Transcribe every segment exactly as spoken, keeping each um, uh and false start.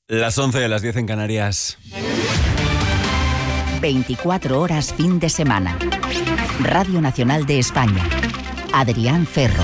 Las once de las diez en Canarias. veinticuatro horas fin de semana. Radio Nacional de España. Adrián Ferro.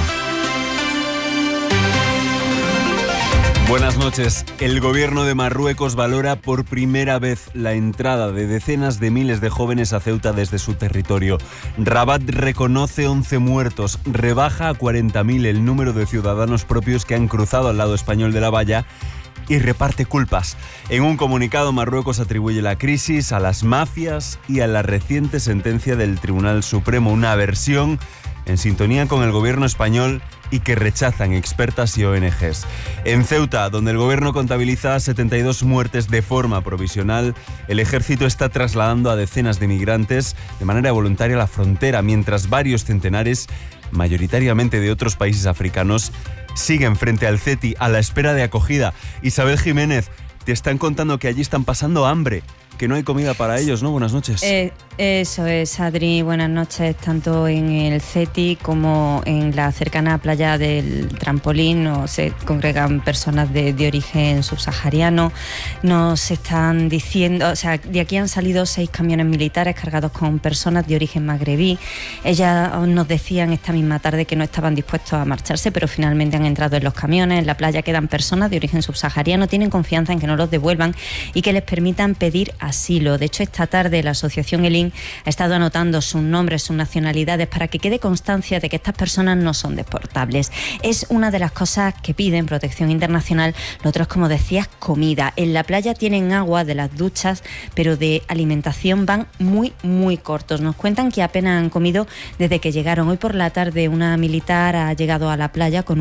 Buenas noches. El gobierno de Marruecos valora por primera vez la entrada de decenas de miles de jóvenes a Ceuta desde su territorio. Rabat reconoce once muertos, rebaja a cuarenta mil el número de ciudadanos propios que han cruzado al lado español de la valla y reparte culpas. En un comunicado, Marruecos atribuye la crisis a las mafias y a la reciente sentencia del Tribunal Supremo, una versión en sintonía con el gobierno español y que rechazan expertas y O N Ges. En Ceuta, donde el gobierno contabiliza setenta y dos muertes de forma provisional, el ejército está trasladando a decenas de migrantes de manera voluntaria a la frontera, mientras varios centenares, mayoritariamente de otros países africanos, siguen frente al CETI a la espera de acogida. Isabel Jiménez, te están contando que allí están pasando hambre, que no hay comida para ellos, ¿no? Buenas noches. Eh, eso es, Adri. Buenas noches. Tanto en el CETI como en la cercana playa del Trampolín no, se congregan personas de, de origen subsahariano. Nos están diciendo, o sea, de aquí han salido seis camiones militares cargados con personas de origen magrebí. Ellas nos decían esta misma tarde que no estaban dispuestos a marcharse, pero finalmente han entrado en los camiones. En la playa quedan personas de origen subsahariano. Tienen confianza en que no los devuelvan y que les permitan pedir asilo. De hecho, esta tarde la asociación Elín ha estado anotando sus nombres, sus nacionalidades, para que quede constancia de que estas personas no son deportables. Es una de las cosas que piden Protección Internacional. Lo otro es, como decías, comida. En la playa tienen agua de las duchas, pero de alimentación van muy, muy cortos. Nos cuentan que apenas han comido desde que llegaron. Hoy por la tarde una militar ha llegado a la playa con